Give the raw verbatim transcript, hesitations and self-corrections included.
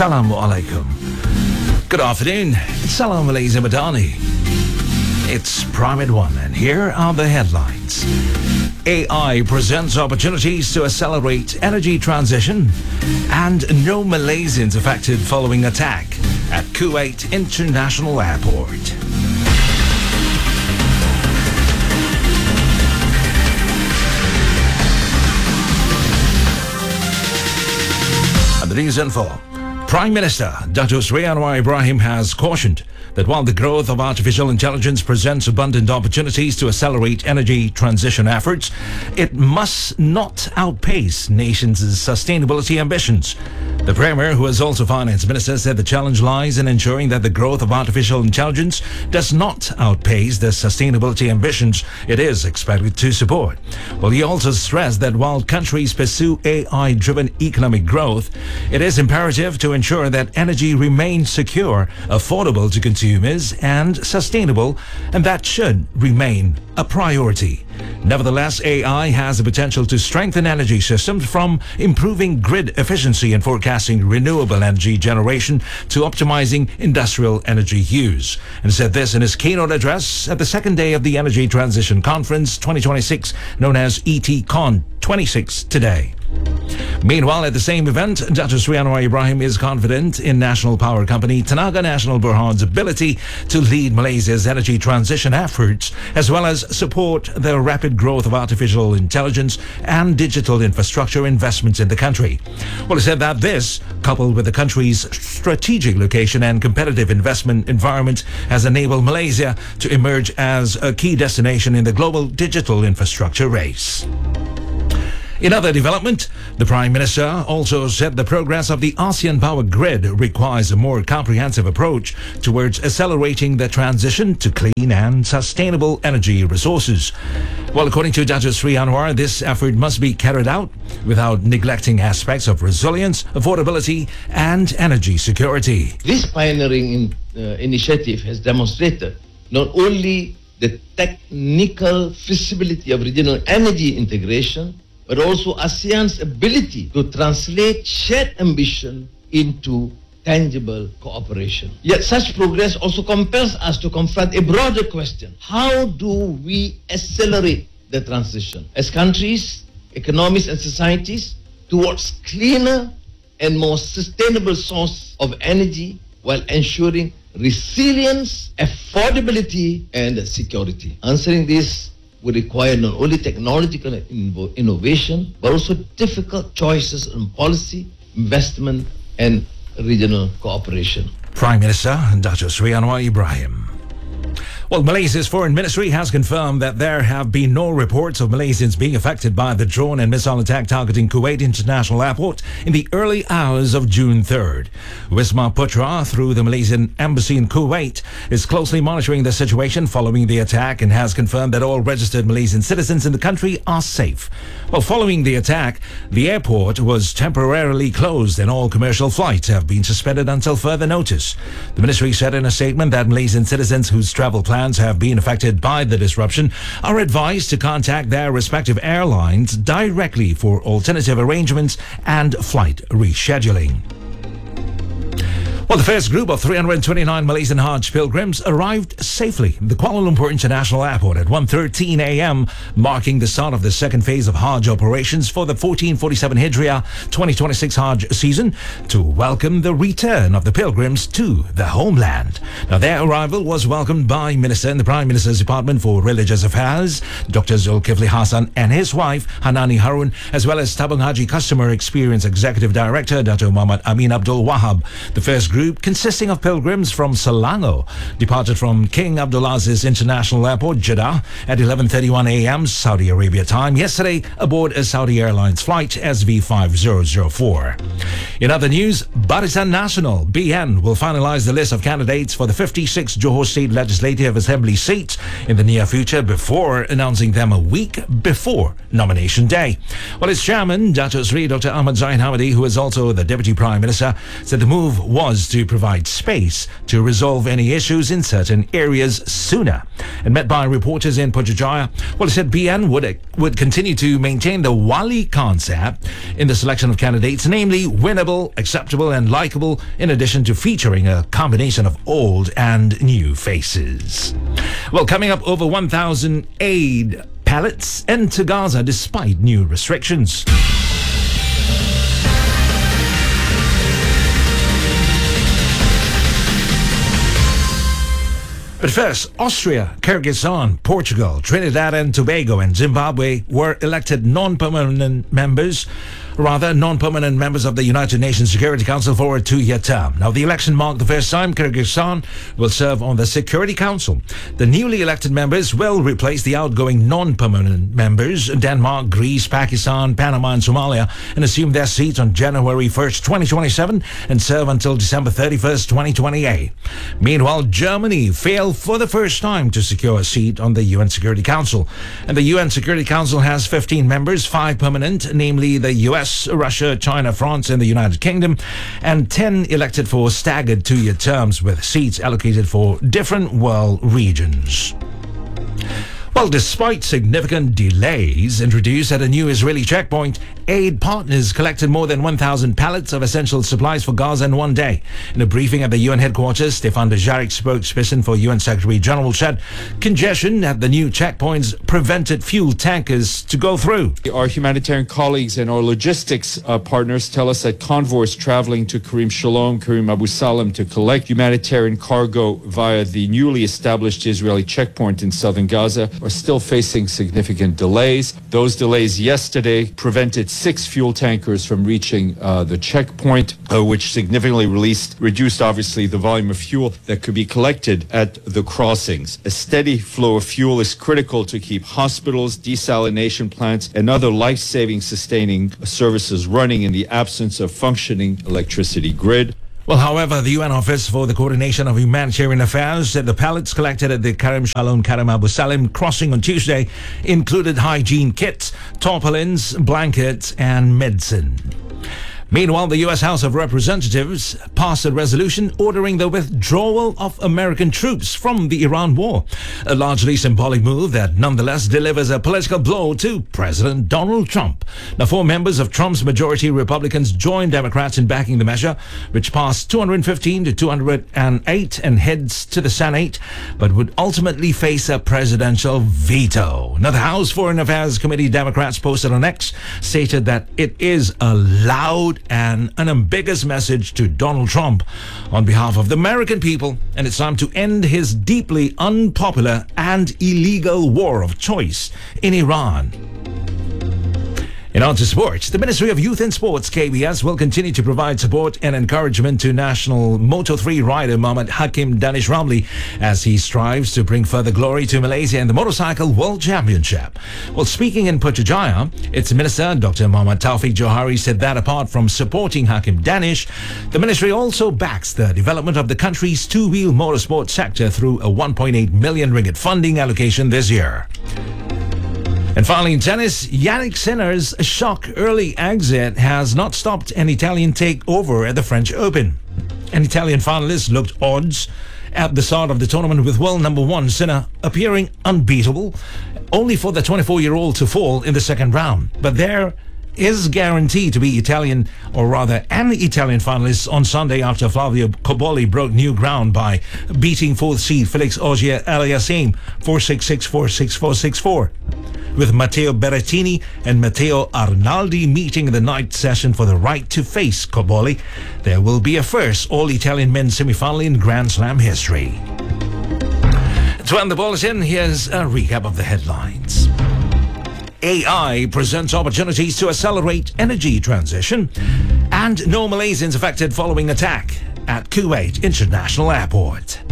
Assalamu alaikum. Good afternoon. Salam Malaysia Madani. It's Prime at One, and here are the headlines. A I presents opportunities to accelerate energy transition, and no Malaysians affected following attack at Kuwait International Airport. And the news info. Prime Minister Datuk Seri Anwar Ibrahim has cautioned that while the growth of artificial intelligence presents abundant opportunities to accelerate energy transition efforts, it must not outpace nations' sustainability ambitions. The Premier, who is also Finance Minister, said the challenge lies in ensuring that the growth of artificial intelligence does not outpace the sustainability ambitions it is expected to support. Well, he also stressed that while countries pursue A I-driven economic growth, it is imperative to ensure that energy remains secure, affordable to consumers, and sustainable, and that should remain a priority. Nevertheless, A I has the potential to strengthen energy systems, from improving grid efficiency and forecasting renewable energy generation to optimizing industrial energy use. And said this in his keynote address at the second day of the Energy Transition Conference twenty twenty-six, known as E T Con twenty-six today. Meanwhile, at the same event, Datuk Seri Anwar Ibrahim is confident in national power company Tenaga Nasional Berhad's ability to lead Malaysia's energy transition efforts, as well as support the rapid growth of artificial intelligence and digital infrastructure investments in the country. Well, he said that this, coupled with the country's strategic location and competitive investment environment, has enabled Malaysia to emerge as a key destination in the global digital infrastructure race. In other development, the Prime Minister also said the progress of the ASEAN Power Grid requires a more comprehensive approach towards accelerating the transition to clean and sustainable energy resources. Well, according to Datuk Seri Anwar, this effort must be carried out without neglecting aspects of resilience, affordability, and energy security. This pioneering in, uh, initiative has demonstrated not only the technical feasibility of regional energy integration, but also ASEAN's ability to translate shared ambition into tangible cooperation. Yet such progress also compels us to confront a broader question. How do we accelerate the transition as countries, economies and societies towards cleaner and more sustainable source of energy while ensuring resilience, affordability and security? Answering this would require not only technological inno- innovation, but also difficult choices on policy, investment, and regional cooperation. Prime Minister Datuk Seri Anwar Ibrahim. Well, Malaysia's Foreign Ministry has confirmed that there have been no reports of Malaysians being affected by the drone and missile attack targeting Kuwait International Airport in the early hours of June third. Wisma Putra, through the Malaysian Embassy in Kuwait, is closely monitoring the situation following the attack and has confirmed that all registered Malaysian citizens in the country are safe. Well, following the attack, the airport was temporarily closed and all commercial flights have been suspended until further notice. The ministry said in a statement that Malaysian citizens whose travel plans have been affected by the disruption are advised to contact their respective airlines directly for alternative arrangements and flight rescheduling. Well, the first group of three hundred twenty-nine Malaysian Hajj pilgrims arrived safely at the Kuala Lumpur International Airport at one thirteen a.m., marking the start of the second phase of Hajj operations for the fourteen forty-seven Hijriah twenty twenty-six Hajj season to welcome the return of the pilgrims to the homeland. Now, their arrival was welcomed by Minister in the Prime Minister's Department for Religious Affairs, Doctor Zulkifli Hassan, and his wife, Hanani Harun, as well as Tabung Haji Customer Experience Executive Director, Dato Muhammad Amin Abdul Wahab. The first group, consisting of pilgrims from Selangor, departed from King Abdulaziz International Airport, Jeddah, at eleven thirty-one a.m. Saudi Arabia time yesterday aboard a Saudi Airlines flight S V five zero zero four. In other news, Barisan Nasional B N will finalize the list of candidates for the fifty-six Johor State Legislative Assembly seats in the near future before announcing them a week before nomination day. Well, its chairman, Datuk Seri Doctor Ahmad Zaid Hamidi, who is also the Deputy Prime Minister, said the move was to provide space to resolve any issues in certain areas sooner. And met by reporters in Putrajaya, well, he said B N would, would continue to maintain the Wali concept in the selection of candidates, namely winner winnable, acceptable, and likable, in addition to featuring a combination of old and new faces. Well, coming up, over one thousand aid pallets enter Gaza despite new restrictions. But first, Austria, Kyrgyzstan, Portugal, Trinidad and Tobago and Zimbabwe were elected non-permanent members, rather non-permanent members of the United Nations Security Council for a two-year term. Now, the election marked the first time Kyrgyzstan will serve on the Security Council. The newly elected members will replace the outgoing non-permanent members, Denmark, Greece, Pakistan, Panama and Somalia, and assume their seats on January first, twenty twenty-seven and serve until December thirty-first, twenty twenty-eight. Meanwhile, Germany failed for the first time to secure a seat on the U N Security Council. And the U N Security Council has fifteen members, five permanent, namely the U S, Russia, China, France, and the United Kingdom, and ten elected for staggered two-year terms with seats allocated for different world regions. Well, despite significant delays introduced at a new Israeli checkpoint, aid partners collected more than one thousand pallets of essential supplies for Gaza in one day. In a briefing at the U N headquarters, Stefan Dujarric, spokesperson for U N Secretary General, said congestion at the new checkpoints prevented fuel tankers to go through. Our humanitarian colleagues and our logistics uh, partners tell us that convoys traveling to Karim Shalom, Karim Abu Salam to collect humanitarian cargo via the newly established Israeli checkpoint in southern Gaza are still facing significant delays. Those delays yesterday prevented six fuel tankers from reaching uh, the checkpoint, uh, which significantly released, reduced obviously the volume of fuel that could be collected at the crossings. A steady flow of fuel is critical to keep hospitals, desalination plants, and other life-saving sustaining services running in the absence of functioning electricity grid. Well, however, the U N Office for the Coordination of Humanitarian Affairs said the pallets collected at the Karim Shalom Karim Abu Salim crossing on Tuesday included hygiene kits, tarpaulins, blankets, and medicine. Meanwhile, the U S House of Representatives passed a resolution ordering the withdrawal of American troops from the Iran war, a largely symbolic move that nonetheless delivers a political blow to President Donald Trump. Now, four members of Trump's majority Republicans joined Democrats in backing the measure, which passed two hundred fifteen to two hundred eight and heads to the Senate, but would ultimately face a presidential veto. Now, the House Foreign Affairs Committee Democrats posted on X stated that it is a loud and an ambiguous message to Donald Trump on behalf of the American people, and it's time to end his deeply unpopular and illegal war of choice in Iran. In on to sports, the Ministry of Youth and Sports, K B S, will continue to provide support and encouragement to national Moto three rider Mohammad Hakim Danish Ramli as he strives to bring further glory to Malaysia in the Motorcycle World Championship. Well, speaking in Putrajaya, its Minister, Doctor Muhammad Taufik Johari, said that apart from supporting Hakim Danish, the ministry also backs the development of the country's two-wheel motorsport sector through a one point eight million ringgit funding allocation this year. And finally, in tennis, Yannick Sinner's shock early exit has not stopped an Italian takeover at the French Open. An Italian finalist looked odds at the start of the tournament, with world number one Sinner appearing unbeatable, only for the twenty-four-year-old to fall in the second round. But there is guaranteed to be Italian, or rather an Italian finalist on Sunday after Flavio Cobolli broke new ground by beating fourth seed Felix Auger-Aliassime four six six, four six, four six four. With Matteo Berrettini and Matteo Arnaldi meeting in the night session for the right to face Cobolli, there will be a first all-Italian men's semi-final in Grand Slam history. To end the bulletin, here's a recap of the headlines. A I presents opportunities to accelerate energy transition, and no Malaysians affected following attack at Kuwait International Airport.